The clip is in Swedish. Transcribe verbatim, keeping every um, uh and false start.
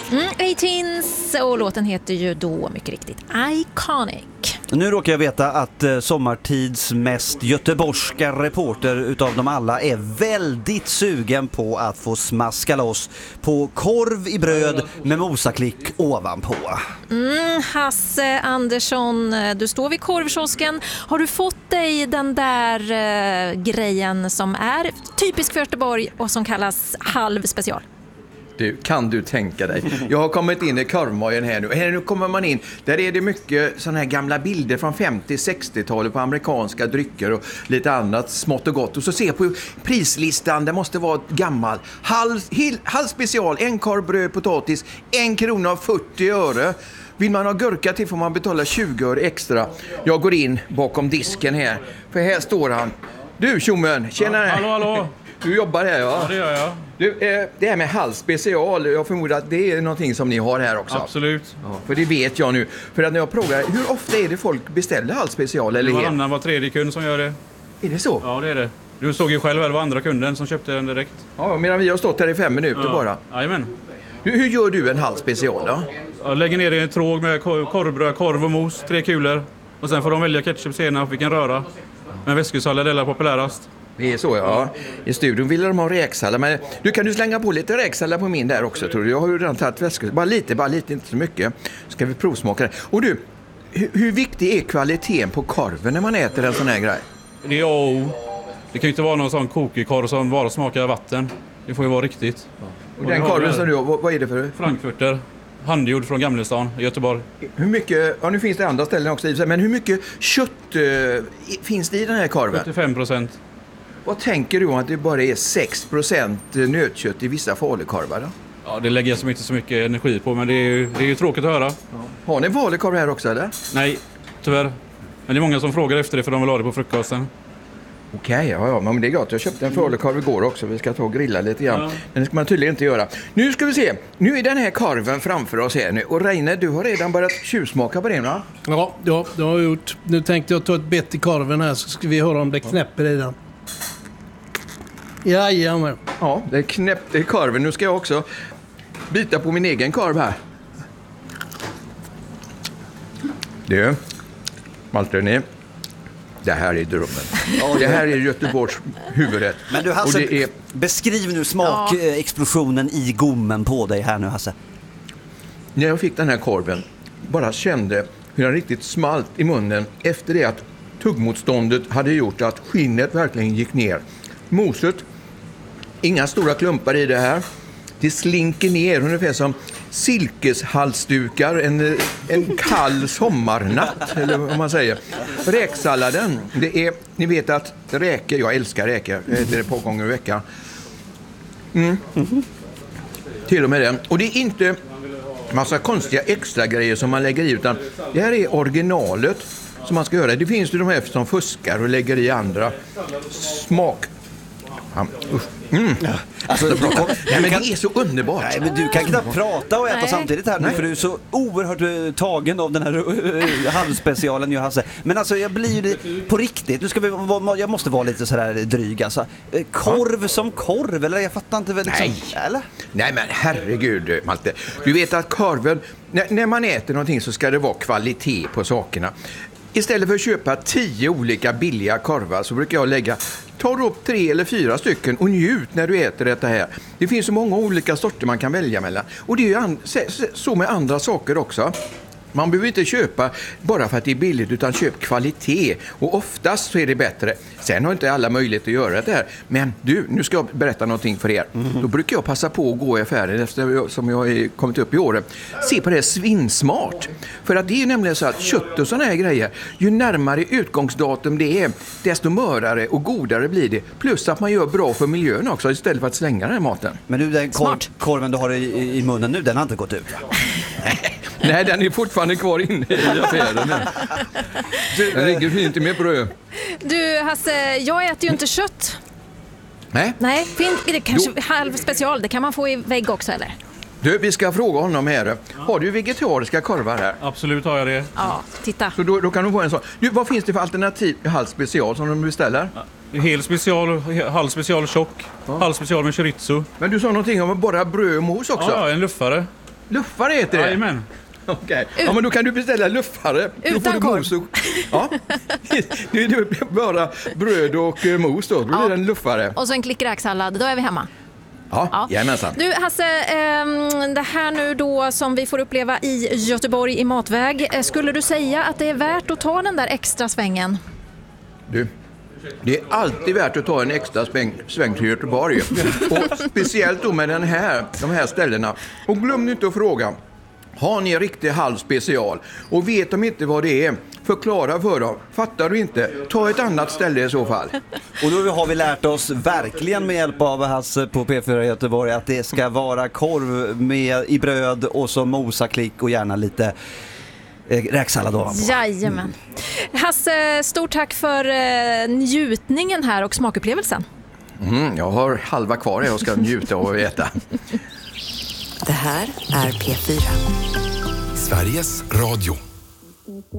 Mm, Eighteens och låten heter ju då mycket riktigt Iconic. Nu råkar jag veta att eh, sommartids mest göteborgska reporter utav dem alla är väldigt sugen på att få smaska loss på korv i bröd med mosaklick ovanpå. Mm, Hasse Andersson, du står vid korvkiosken. Har du fått dig den där eh, grejen som är typisk för Göteborg och som kallas halv special? Du, kan du tänka dig? Jag har kommit in i korvmojen här nu. Här nu kommer man in. Där är det mycket såna här gamla bilder från femtio-sextiotalet på amerikanska drycker och lite annat smått och gott. Och så ser jag på prislistan, det måste vara gammal. Halv, hil, halv special, en korv bröd, potatis, en krona och fyrtio öre. Vill man ha gurka till får man betala tjugo öre extra. Jag går in bakom disken här. För här står han. Du, tjommen, tjena. Ja, hallå, hallå. Du jobbar här, ja? Ja, det gör jag. Du, eh, det här med halv special, jag förmodar att det är någonting som ni har här också. Absolut. Ja, för det vet jag nu. För att när jag frågar, hur ofta är det folk beställer halv special eller Varannan var, var tredje kund som gör det. Är det så? Ja, det är det. Du såg ju själv, det var andra kunden som köpte den direkt. Ja, medan vi har stått här i fem minuter Ja. bara. Jajamän. Hur, hur gör du en halv special då? Jag lägger ner i en tråg med kor- korvbröd, korv och mos, tre kulor. Och sen får de välja ketchup, senap, vilken röra. Men väskesallad är det populärast. Det är så, ja. I studion ville de ha räksallad. Men du, kan du slänga på lite räksallad på min där också, tror du? Jag har ju redan tagit väskor. Bara lite, bara lite, inte så mycket. Ska vi provsmaka det. Och du, hur, hur viktig är kvaliteten på korven när man äter en sån här grej? Det är A och O. Det kan ju inte vara någon sån kokig-korv som bara smakar vatten. Det får ju vara riktigt. Och den korven som du har, vad, vad är det för? Frankfurter. Handgjord från Gamlestan i Göteborg. Hur mycket, ja nu finns det andra ställen också, men hur mycket kött eh, finns det i den här korven? sjuttiofem procent. Vad tänker du om att det bara är sex procent nötkött i vissa falukorvar då? Ja, det lägger jag som inte så mycket energi på, men det är ju, det är ju tråkigt att höra. Ja. Har ni falukorv här också eller? Nej, tyvärr. Men det är många som frågar efter det för de vill ha det på frukosten. Okej, okay, ja, ja, men det är gott. Jag köpte en falukorv igår också. Vi ska ta och grilla lite grann. Ja. Men det ska man tydligen inte göra. Nu ska vi se. Nu är den här korven framför oss här nu. Och Reine, du har redan börjat tjuvsmaka på den, va? Ja, ja, det har jag gjort. Nu tänkte jag ta ett bett i korven här så ska vi höra om det knäpper i den. Jajamän. Ja, det knäppte i korven. Nu ska jag också bita på min egen korv här. Du, Malte, ni. Det här är drömmen. Ja, det här är Göteborgs huvudrätt. Men du Hasse, och det är... beskriv nu smakexplosionen i gommen på dig här nu Hasse. När jag fick den här korven, bara kände hur den riktigt smalt i munnen efter det att tuggmotståndet hade gjort att skinnet verkligen gick ner. Moset, inga stora klumpar i det här. Det slinker ner ungefär som silkeshalsdukar en, en kall sommarnatt, eller vad man säger. Räksalladen, det är, ni vet att räkor, jag älskar räkor, jag äter det på gånger i veckan. Mm. Mm-hmm. Till och med den. Och det är inte massa konstiga extra grejer som man lägger i, utan det här är originalet som man ska göra. Det finns ju de här som fuskar och lägger i andra smak. Ja, mm. Ja, alltså, du, nej, men kan, det är så underbart. Nej, men du kan knappt prata och äta nej. samtidigt här nu, för du är så oerhört uh, tagen av den här uh, halvspecialen ju Hasse. Men alltså jag blir ju på riktigt. Nu ska vi, jag måste vara lite sådär dryg alltså. Korv ja. som korv, eller jag fattar inte väl liksom, nej. eller? Nej men herregud Malte. Du vet att korven, när, när man äter någonting så ska det vara kvalitet på sakerna. Istället för att köpa tio olika billiga korvar så brukar jag lägga, ta upp tre eller fyra stycken och njut när du äter detta här. Det finns så många olika sorter man kan välja mellan. Och det är ju an- så med andra saker också. Man behöver inte köpa bara för att det är billigt, utan köp kvalitet. Och oftast så är det bättre. Sen har inte alla möjlighet att göra det här. Men du, nu ska jag berätta någonting för er. Mm-hmm. Då brukar jag passa på att gå i affären efter som jag har kommit upp i åren. Se på det här svinsmart. För att det är nämligen så att kött och sådana här grejer, ju närmare utgångsdatum det är, desto mörare och godare blir det. Plus att man gör bra för miljön också istället för att slänga den här maten. Men du, den korv, korven du har i, i munnen nu, den har inte gått ut, va? Nej, den är fortfarande kvar inne i affären. Den ligger fint med bröd. Du Hasse, jag äter ju inte kött. Nej. Nej, fin- det kanske jo. halv special, det kan man få i vägg också eller? Du, vi ska fråga honom här. Har du vegetariska korvar här? Absolut har jag det. Ja, titta. Så då, då kan du få en sån. Du, vad finns det för alternativ i halv special som de beställer? Ja, hel special, halv special tjock, ja. halv special med chorizo. Men du sa någonting om bara bröd och mos också? Ja, en luffare. Luffare heter det? Jajamän. Okej. Ja, men då kan du beställa luffare. Utan då får du korv. mos och, ja. Det är bara bröd och eh, mos då. Då blir Ja. det en luffare. Och så en klick räksallad, då är vi hemma. Ja, Ja. jajamensan. Du Hasse, ehm, det här nu då som vi får uppleva i Göteborg i matväg. eh, Skulle du säga att det är värt att ta den där extra svängen? Du, det är alltid värt att ta en extra sväng, sväng till Göteborg. Och speciellt då med den här, de här ställena. Och glöm inte att fråga. Har ni en riktig halv special? Och vet de inte vad det är? Förklara för dem. Fattar du inte? Ta ett annat ställe i så fall. Och då har vi lärt oss verkligen med hjälp av Hasse på P fyra Göteborg att det ska vara korv med i bröd och så mosaklick och gärna lite eh, räksallad ovanpå. Jajamän. Hasse, stort tack för eh, njutningen här och smakupplevelsen. Mm, jag har halva kvar här och ska njuta av att äta. Det här är P fyra. Sveriges Radio.